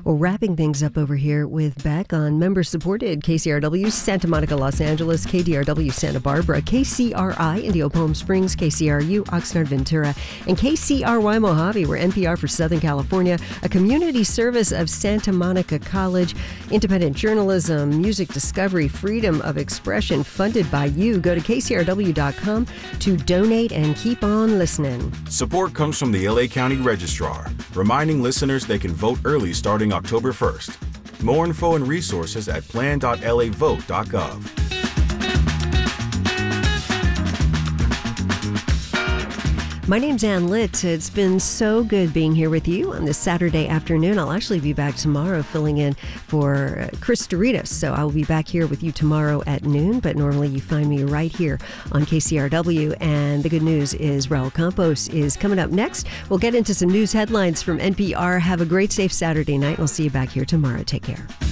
Well, wrapping things up over here with Beck on member-supported KCRW Santa Monica, Los Angeles, KDRW Santa Barbara, KCRI Indio Palm Springs, KCRU Oxnard Ventura, and KCRY Mojave. We're NPR for Southern California, a community service of Santa Monica College. Independent journalism, music discovery, freedom of expression, funded by you. Go to kcrw.com to donate and keep on listening. Support comes from the LA County Registrar, reminding listeners they can vote early starting October 1st. More info and resources at plan.lavote.gov. My name's Ann Litt. It's been so good being here with you on this Saturday afternoon. I'll actually be back tomorrow filling in for Chris Doritas. So I will be back here with you tomorrow at noon, but normally you find me right here on KCRW. And the good news is Raul Campos is coming up next. We'll get into some news headlines from NPR. Have a great, safe Saturday night. I'll see you back here tomorrow. Take care.